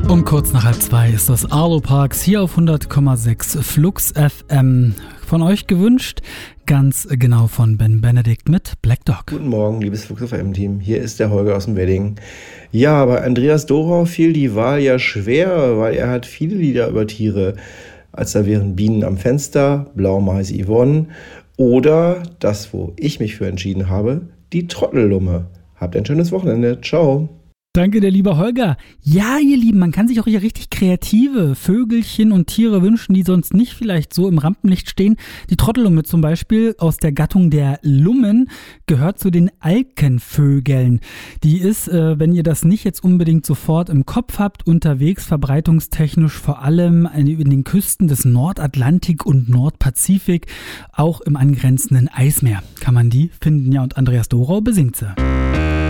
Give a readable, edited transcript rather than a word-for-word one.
Um kurz nach 1:30 ist das Arlo Parks hier auf 100,6 Flux FM. Von euch gewünscht, ganz genau von Ben Benedikt mit Black Dog. Guten Morgen, liebes Flux FM-Team. Hier ist der Holger aus dem Wedding. Ja, bei Andreas Dorau fiel die Wahl ja schwer, weil er hat viele Lieder über Tiere. Als da wären Bienen am Fenster, Blaumeise Yvonne oder das, wo ich mich für entschieden habe, die Trottellumme. Habt ein schönes Wochenende. Ciao. Danke, der liebe Holger. Ja, ihr Lieben, man kann sich auch hier richtig kreative Vögelchen und Tiere wünschen, die sonst nicht vielleicht so im Rampenlicht stehen. Die Trottellumme zum Beispiel aus der Gattung der Lummen gehört zu den Alkenvögeln. Die ist, wenn ihr das nicht jetzt unbedingt sofort im Kopf habt, unterwegs verbreitungstechnisch vor allem in den Küsten des Nordatlantik und Nordpazifik, auch im angrenzenden Eismeer kann man die finden. Ja, und Andreas Dorau besingt sie.